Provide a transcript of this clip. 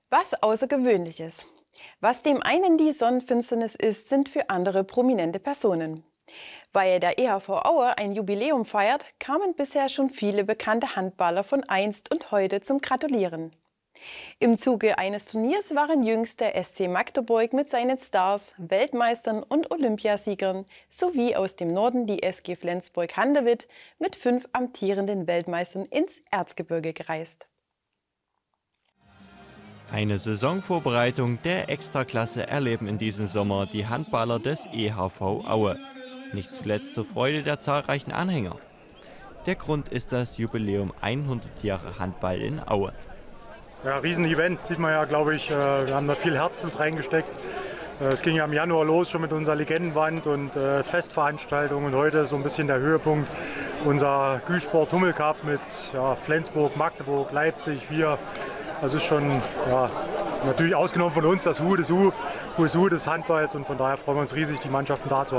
Was Außergewöhnliches. Was dem einen die Sonnenfinsternis ist, sind für andere prominente Personen. Weil der EHV Aue ein Jubiläum feiert, kamen bisher schon viele bekannte Handballer von einst und heute zum Gratulieren. Im Zuge eines Turniers waren jüngst der SC Magdeburg mit seinen Stars, Weltmeistern und Olympiasiegern sowie aus dem Norden die SG Flensburg-Handewitt mit 5 amtierenden Weltmeistern ins Erzgebirge gereist. Eine Saisonvorbereitung der Extraklasse erleben in diesem Sommer die Handballer des EHV Aue. Nicht zuletzt zur Freude der zahlreichen Anhänger. Der Grund ist das Jubiläum 100 Jahre Handball in Aue. Ja, Riesenevent, sieht man ja, glaube ich. Wir haben da viel Herzblut reingesteckt. Es ging ja im Januar los, schon mit unserer Legendenwand und Festveranstaltungen. Und heute so ein bisschen der Höhepunkt, unser Güsport Hummel Cup mit Flensburg, Magdeburg, Leipzig, wir. Das ist schon natürlich ausgenommen von uns das Who is Who des Handballs. Und von daher freuen wir uns riesig, die Mannschaften da zu haben.